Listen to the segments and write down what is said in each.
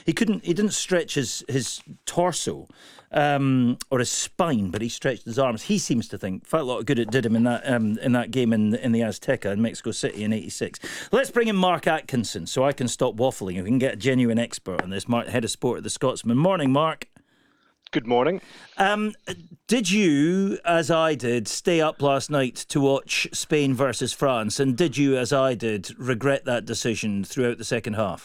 He didn't stretch his torso or his spine, but he stretched his arms. He seems to think quite a lot of good it did him in that game in the Azteca in Mexico City in '86. Let's bring in Mark Atkinson so I can stop waffling and we can get a genuine expert on this. Mark, head of sport at the Scotsman. Morning, Mark. Good morning. Did you, as I did, stay up last night to watch Spain versus France? And did you, as I did, regret that decision throughout the second half?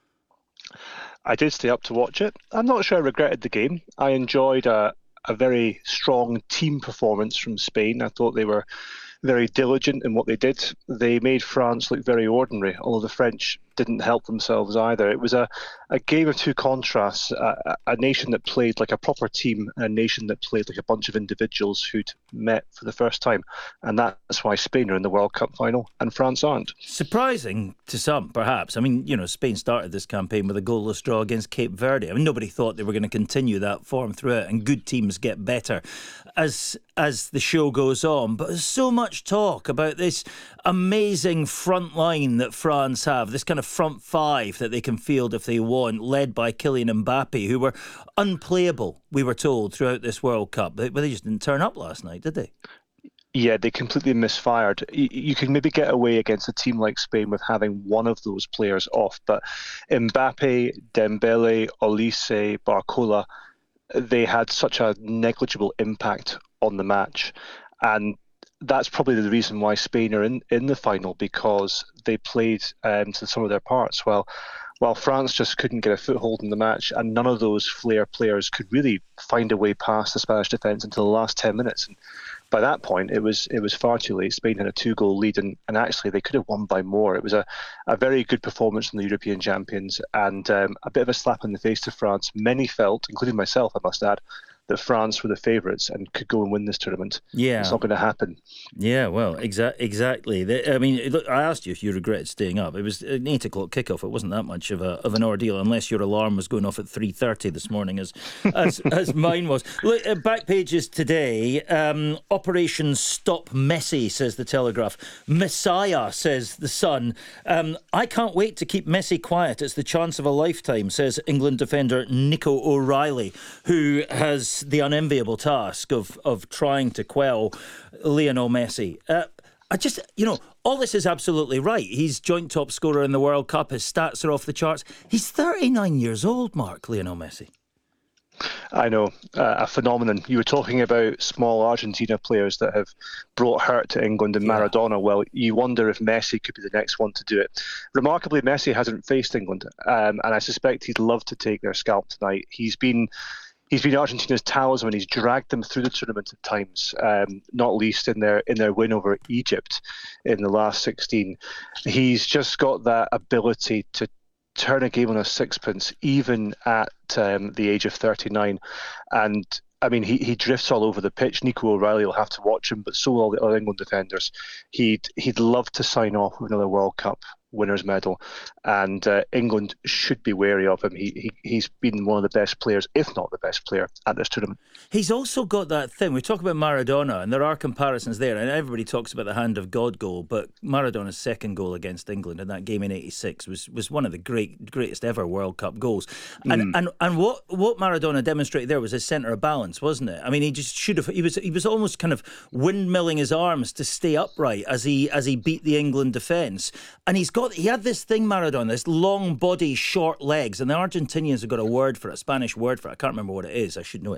I did stay up to watch it. I'm not sure I regretted the game. I enjoyed a very strong team performance from Spain. I thought they were very diligent in what they did. They made France look very ordinary, although the French didn't help themselves either. It was a game of two contrasts, a nation that played like a proper team and a nation that played like a bunch of individuals who'd met for the first time. And that's why Spain are in the World Cup final and France aren't. Surprising to some, perhaps. I mean, Spain started this campaign with a goalless draw against Cape Verde. I mean, nobody thought they were going to continue that form throughout, and good teams get better as the show goes on. But there's so much talk about this amazing front line that France have, this kind of front five that they can field if they want, led by Kylian Mbappe, who were unplayable, we were told, throughout this World Cup. But they just didn't turn up last night, did they? Yeah, they completely misfired. You can maybe get away against a team like Spain with having one of those players off, but Mbappe, Dembele, Olise, Barcola, they had such a negligible impact on the match. And that's probably the reason why Spain are in the final, because they played to some of their parts. While France just couldn't get a foothold in the match, and none of those flair players could really find a way past the Spanish defence until the last 10 minutes. And by that point, it was far too late. Spain had a 2-goal lead, and actually they could have won by more. It was a very good performance from the European champions, and a bit of a slap in the face to France. Many felt, including myself, I must add, that France were the favourites and could go and win this tournament. Yeah. It's not going to happen. Yeah, well, exactly. I mean, look, I asked you if you regretted staying up. It was an 8 o'clock kickoff. It wasn't that much of an ordeal, unless your alarm was going off at 3:30 this morning, as mine was. Look, back pages today. Operation Stop Messi, says the Telegraph. Messiah, says the Sun. I can't wait to keep Messi quiet. It's the chance of a lifetime, says England defender Nico O'Reilly, who has the unenviable task of trying to quell Lionel Messi. All this is absolutely right. He's joint top scorer in the World Cup. His stats are off the charts. He's 39 years old, Mark, Lionel Messi. I know, a phenomenon. You were talking about small Argentina players that have brought hurt to England and Maradona. Well, you wonder if Messi could be the next one to do it. Remarkably, Messi hasn't faced England, and I suspect he'd love to take their scalp tonight. He's been Argentina's talisman. He's dragged them through the tournament at times, not least in their win over Egypt in the last 16. He's just got that ability to turn a game on a sixpence, even at the age of 39. And I mean, he drifts all over the pitch. Nico O'Reilly will have to watch him, but so will all the other England defenders. He'd love to sign off with another World Cup winners' medal, and England should be wary of him. He's been one of the best players, if not the best player, at this tournament. He's also got that thing. We talk about Maradona, and there are comparisons there, and everybody talks about the hand of God goal, but Maradona's second goal against England in that game in '86 was one of the greatest ever World Cup goals. And what Maradona demonstrated there was his centre of balance, wasn't it? I mean, he just should have. He was almost kind of windmilling his arms to stay upright as he beat the England defence, and he had this thing, Maradona, this long body, short legs, and the Argentinians have got a word for it, a Spanish word for it. I can't remember what it is. I should know it.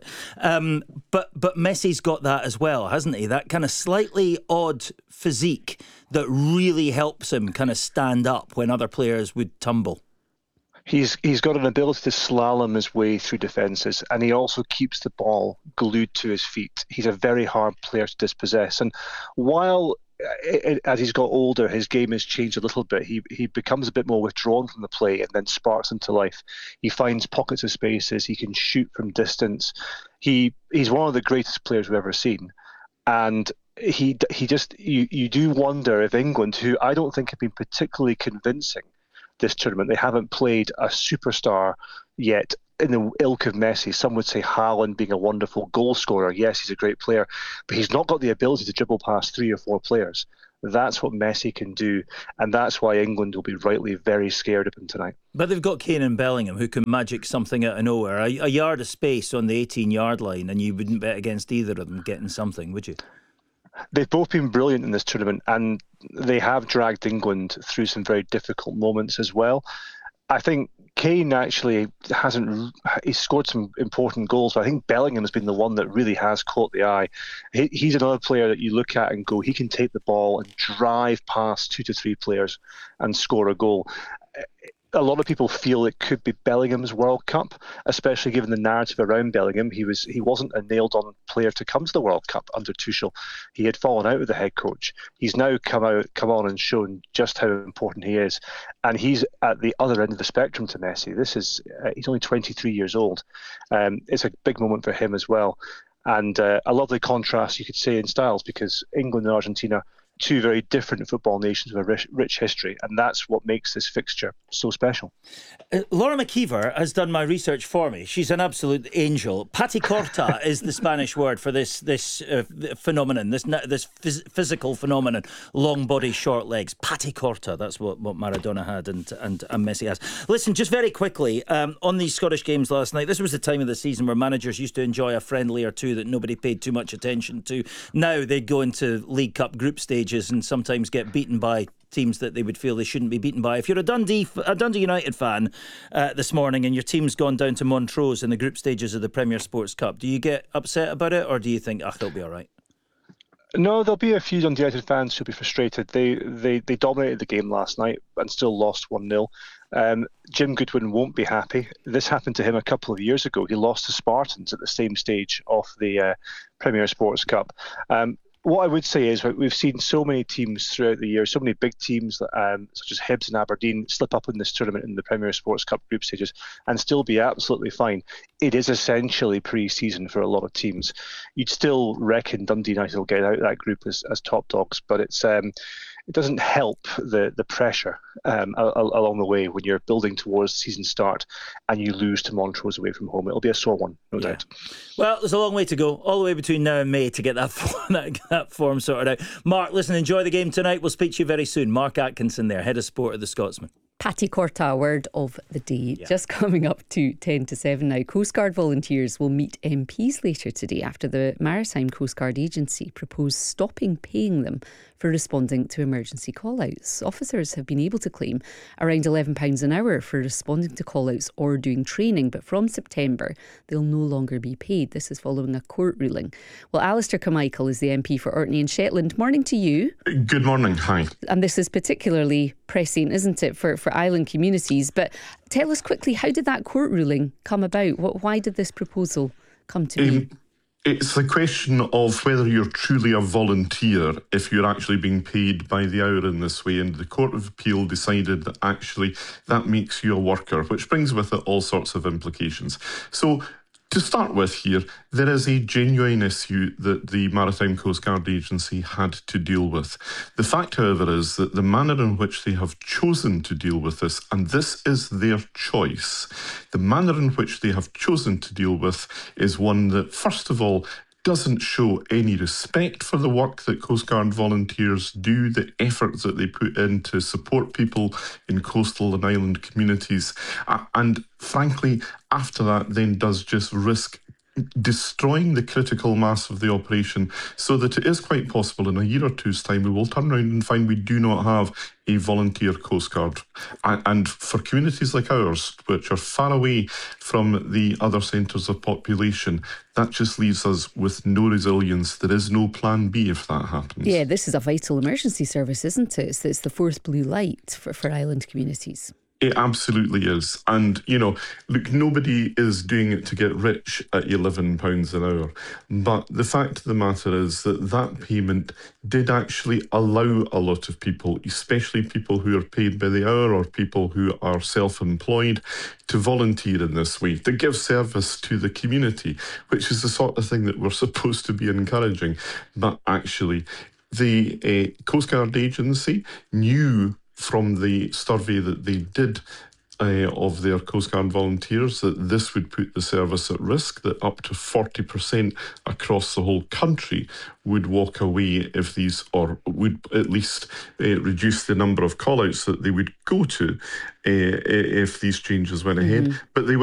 But Messi's got that as well, hasn't he? That kind of slightly odd physique that really helps him kind of stand up when other players would tumble. He's got an ability to slalom his way through defences, and he also keeps the ball glued to his feet. He's a very hard player to dispossess. And while as he's got older, his game has changed a little bit. He becomes a bit more withdrawn from the play and then sparks into life. He finds pockets of spaces. He can shoot from distance. He's one of the greatest players we've ever seen. And he just you do wonder if England, who I don't think have been particularly convincing this tournament, they haven't played a superstar yet in the ilk of Messi. Some would say Haaland being a wonderful goal scorer. Yes, he's a great player, but he's not got the ability to dribble past 3 or 4 players. That's what Messi can do, and that's why England will be rightly very scared of him tonight. But they've got Kane and Bellingham who can magic something out of nowhere. A yard of space on the 18-yard line, and you wouldn't bet against either of them getting something, would you? They've both been brilliant in this tournament, and they have dragged England through some very difficult moments as well. I think Kane actually he's scored some important goals, but I think Bellingham has been the one that really has caught the eye. He's another player that you look at and go, he can take the ball and drive past 2 to 3 players and score a goal. A lot of people feel it could be Bellingham's World Cup, especially given the narrative around Bellingham. He wasn't a nailed-on player to come to the World Cup under Tuchel. He had fallen out with the head coach. He's now come on and shown just how important he is, and he's at the other end of the spectrum to Messi. He's only 23 years old. It's a big moment for him as well, and a lovely contrast, you could say, in styles, because England and Argentina, two very different football nations with a rich history, and that's what makes this fixture so special. Laura McKeever has done my research for me. She's an absolute angel. Paticorta is the Spanish word for this phenomenon, this physical phenomenon. Long body, short legs. Paticorta. That's what Maradona had and Messi has. Listen, just very quickly, on these Scottish games last night, this was the time of the season where managers used to enjoy a friendly or two that nobody paid too much attention to. Now they go into League Cup group stage and sometimes get beaten by teams that they would feel they shouldn't be beaten by. If you're a Dundee United fan this morning and your team's gone down to Montrose in the group stages of the Premier Sports Cup, do you get upset about it, or do you think, they'll be all right? No, there'll be a few Dundee United fans who'll be frustrated. They dominated the game last night and still lost 1-0. Jim Goodwin won't be happy. This happened to him a couple of years ago. He lost to Spartans at the same stage of the Premier Sports Cup. What I would say is we've seen so many teams throughout the year, so many big teams such as Hibs and Aberdeen slip up in this tournament in the Premier Sports Cup group stages and still be absolutely fine. It is essentially pre-season for a lot of teams. You'd still reckon Dundee United will get out of that group as top dogs, but it doesn't help the pressure along the way when you're building towards season start and you lose to Montrose away from home. It'll be a sore one, no doubt. Well, there's a long way to go, all the way between now and May to get that form sorted out. Mark, listen, enjoy the game tonight. We'll speak to you very soon. Mark Atkinson there, Head of Sport of the Scotsman. Paticorta, word of the day. Just coming up to 10 to 7 now. Coast Guard volunteers will meet MPs later today after the Maritime Coast Guard Agency proposed stopping paying them for responding to emergency call-outs. Officers have been able to claim around £11 an hour for responding to call-outs or doing training, but from September they'll no longer be paid. This is following a court ruling. Well, Alistair Carmichael is the MP for Orkney and Shetland. Morning to you. Good morning, hi. And this is particularly pressing, isn't it, for island communities? But tell us quickly, how did that court ruling come about? Why did this proposal come to be? It's a question of whether you're truly a volunteer if you're actually being paid by the hour in this way. And the Court of Appeal decided that actually that makes you a worker, which brings with it all sorts of implications. So to start with here, there is a genuine issue that the Maritime Coast Guard Agency had to deal with. The fact, however, is that the manner in which they have chosen to deal with this, and this is their choice, the manner in which they have chosen to deal with is one that, first of all, doesn't show any respect for the work that Coast Guard volunteers do, the efforts that they put in to support people in coastal and island communities, and frankly, after that, then does just risk destroying the critical mass of the operation, so that it is quite possible in a year or two's time we will turn around and find we do not have a volunteer Coast Guard. And for communities like ours, which are far away from the other centres of population, that just leaves us with no resilience. There is no plan B if that happens. Yeah, this is a vital emergency service, isn't it? It's the fourth blue light for island communities. It absolutely is. And, look, nobody is doing it to get rich at £11 an hour. But the fact of the matter is that that payment did actually allow a lot of people, especially people who are paid by the hour or people who are self-employed, to volunteer in this way, to give service to the community, which is the sort of thing that we're supposed to be encouraging. But actually, the Coast Guard Agency knew from the survey that they did of their Coast Guard volunteers that this would put the service at risk, that up to 40% across the whole country would walk away if these, or would at least reduce the number of call-outs that they would go to if these changes went ahead. But they